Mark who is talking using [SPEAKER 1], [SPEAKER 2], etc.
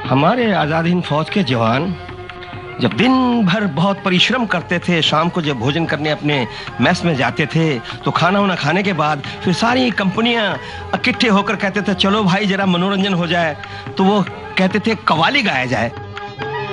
[SPEAKER 1] हमारे आजाद हिंद फौज के जवान जब दिन भर बहुत परिश्रम करते थे, शाम को जब भोजन करने अपने मेस में जाते थे तो खाना वाना खाने के बाद फिर सारी कंपनियां इकट्ठे होकर कहते थे चलो भाई जरा मनोरंजन हो जाए। तो वो कहते थे कव्वाली गाया जाए।